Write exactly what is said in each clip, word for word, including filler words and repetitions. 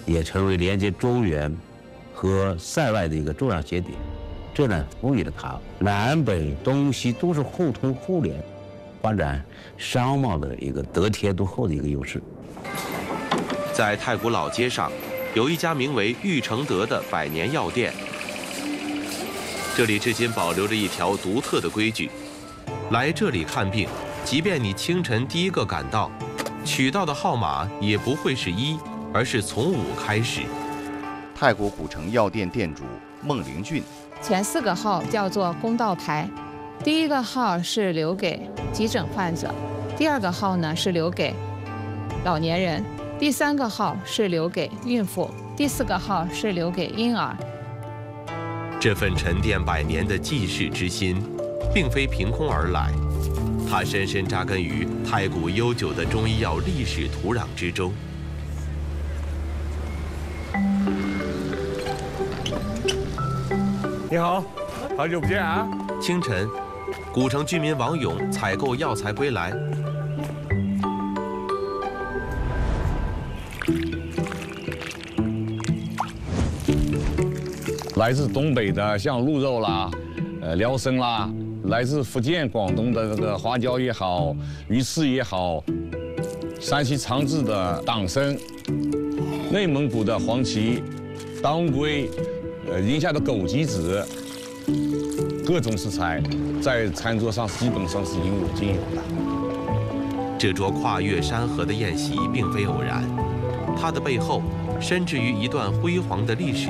也成为连接中原和塞外的一个重要节点。这呢，赋予了它南北东西都是互通互联，发展商贸的一个得天独厚的一个优势。 在太谷老街上，有一家名为玉承德的百年药店。这里至今保留着一条独特的规矩：来这里看病，即便你清晨第一个赶到，取到的号码也不会是一，而是从五开始。 太谷古城药店店主孟灵俊。 前四个号叫做公道牌，第一个号是留给急诊患者，第二个号呢是留给老年人，第三个号是留给孕妇，第四个号是留给婴儿。 这份沉淀百年的济世之心，并非凭空而来，它深深扎根于太谷悠久的中医药历史土壤之中。 你好，好久不见啊！ 清晨，古城居民王勇采购药材归来。 来自东北的像鹿肉啦、呃辽参啦，来自福建、广东的这个花椒也好，鱼翅也好，山西长治的党参，内蒙古的黄芪、当归。呃，宁夏的枸杞子，各种食材在餐桌上基本上是应有尽有的。 这桌跨越山河的宴席并非偶然，它的背后深植于一段辉煌的历史。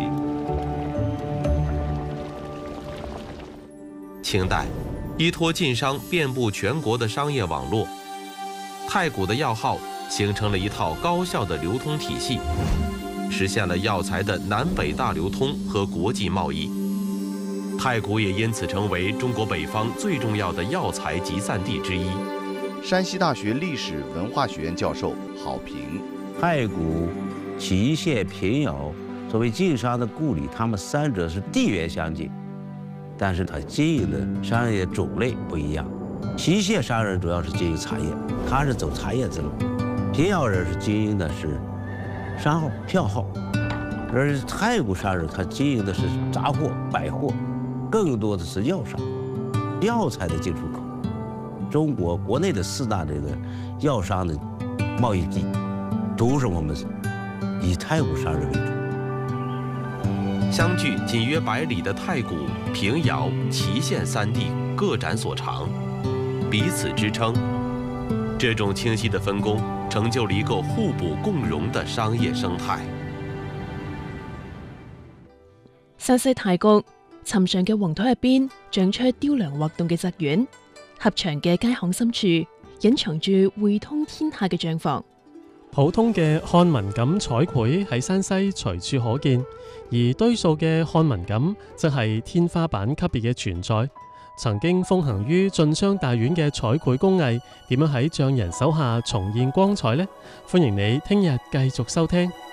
清代，依托晋商遍布全国的商业网络，太谷的药号形成了一套高效的流通体系。实现了药材的南北大流通和国际贸易，太谷也因此成为中国北方最重要的药材集散地之一。 山西大学历史文化学院教授郝平， 太谷、祁县、平遥作为晋商的故里，他们三者是地缘相近，但是它经营的商业种类不一样。祁县商人主要是经营茶叶，他是走茶叶之路；平遥人是经营的是商号、票号，而太谷商人他经营的是杂货、百货，更多的是药商、药材的进出口。中国国内的四大这个药商的贸易地，都是我们以太谷商人为主。 相距仅约百里的太谷、平遥、祁县三地各展所长，彼此支撑。这种清晰的分工，成就了一个互补共融的商業生態。 山西太谷尋常嘅黃土入邊長出雕梁畫棟嘅宅院，狹長嘅街巷深處隱藏住匯通天下嘅帳房。 普通嘅漢文錦彩繪喺山西隨處可見，而堆塑嘅漢文錦則係天花板級別嘅存在。曾經風行於晉商大院嘅彩繪工藝，點樣喺匠人手下重現光彩呢？歡迎你聽日繼續收聽。